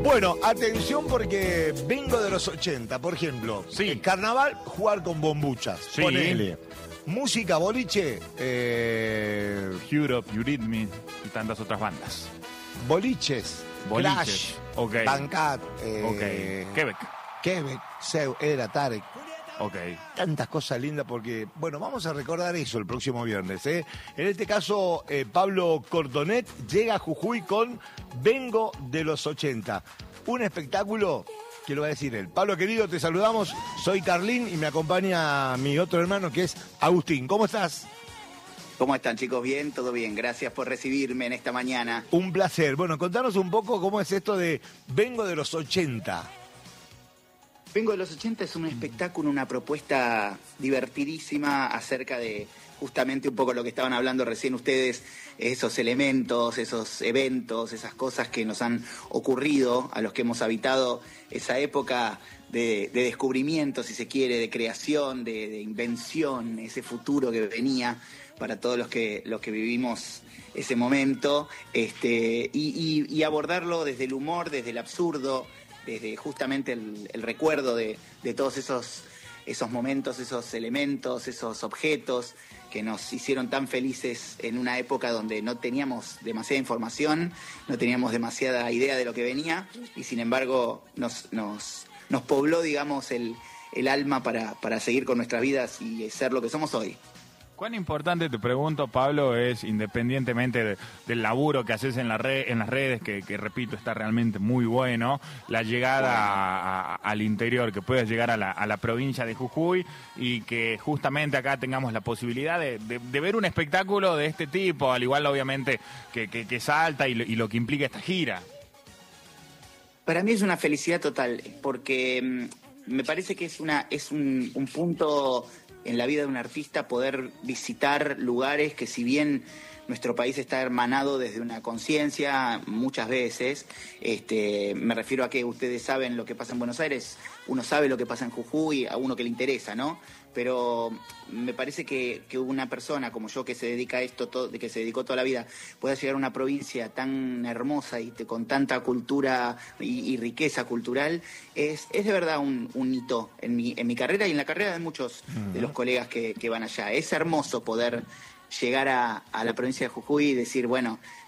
Bueno, atención porque vengo de los 80, por ejemplo. Sí. El carnaval, jugar con bombuchas. Sí. Ponele. Música, boliche, Europe, Eurythmics y tantas otras bandas. boliches, Clash, Ok. Bancat, Ok. Quebec, Seu, Era, Tarek. Ok. Tantas cosas lindas porque, bueno, vamos a recordar eso el próximo viernes. En este caso, Pablo Cordonet llega a Jujuy con Vengo de los 80. Un espectáculo que lo va a decir él. Pablo, querido, te saludamos. Soy Carlín y me acompaña mi otro hermano que es Agustín. ¿Cómo estás? ¿Cómo están, chicos? Bien, todo bien. Gracias por recibirme en esta mañana. Un placer. Bueno, contanos un poco cómo es esto de Vengo de los 80. Vengo de los 80 es un espectáculo, una propuesta divertidísima acerca de justamente un poco lo que estaban hablando recién ustedes, esos elementos, esos eventos, esas cosas que nos han ocurrido a los que hemos habitado esa época de descubrimiento, si se quiere, de creación, de invención, ese futuro que venía para todos los que vivimos ese momento, y abordarlo desde el humor, desde el absurdo, desde justamente el recuerdo de todos esos momentos, esos elementos, esos objetos que nos hicieron tan felices en una época donde no teníamos demasiada información, no teníamos demasiada idea de lo que venía y sin embargo nos pobló, digamos, el alma para seguir con nuestras vidas y ser lo que somos hoy. ¿Cuán importante, te pregunto, Pablo, es, independientemente del laburo que haces en las redes, que repito, está realmente muy bueno, la llegada al interior, que puedas llegar a la provincia de Jujuy y que justamente acá tengamos la posibilidad de ver un espectáculo de este tipo, al igual obviamente que Salta y lo que implica esta gira? Para mí es una felicidad total, porque me parece que es un punto en la vida de un artista poder visitar lugares que, si bien nuestro país está hermanado desde una conciencia muchas veces, me refiero a que ustedes saben lo que pasa en Buenos Aires, uno sabe lo que pasa en Jujuy, a uno que le interesa, ¿no? Pero me parece que una persona como yo que se dedica a esto, que se dedicó toda la vida, pueda llegar a una provincia tan hermosa y con tanta cultura y riqueza cultural, es de verdad un hito en mi carrera y en la carrera de muchos de los colegas que van allá. Es hermoso poder llegar a la provincia de Jujuy y decir, bueno,